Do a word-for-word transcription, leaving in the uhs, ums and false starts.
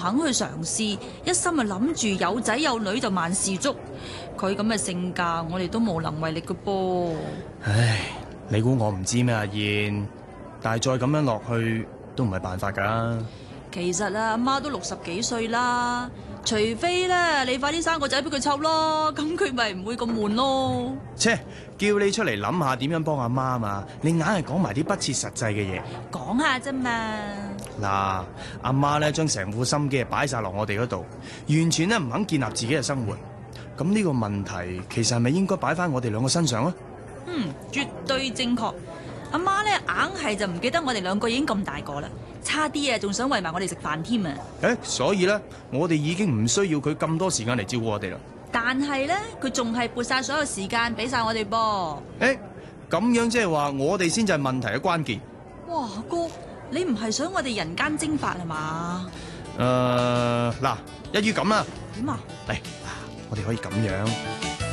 肯去嘗試，一心啊諗住有仔有女就萬事足。佢咁嘅性格，我哋都無能為力嘅噃。 唉，你估我唔知咩？阿燕，但係再咁樣落去都唔係辦法㗎。 其實啊，阿媽都六十幾歲啦，除非咧你快啲生個仔俾佢湊咯，咁佢咪唔會咁悶咯。 切，叫你出嚟諗下點樣幫阿媽嘛，你硬係講埋啲不切實際嘅嘢。 講下啫嘛。 嗱，阿媽咧將成副心機擺晒落我哋嗰度，完全咧唔肯建立自己嘅生活。咁呢個問題其實係咪應該擺翻我哋兩個身上啊？ 嗯，絕對正確。阿媽咧硬係就唔記得我哋兩個已經咁大個啦，差啲啊仲想餵埋我哋食飯添啊！ 誒，所以咧我哋已經唔需要佢咁多時間嚟照顧我哋啦。 但係咧佢仲係撥晒所有時間俾晒我哋噃。 誒，咁樣即係話我哋先至係問題嘅關鍵。 哇，哥，你唔係想我哋人間蒸發係嘛？ 誒，嗱，一於咁啦。 點啊？ 嚟，我哋可以咁樣。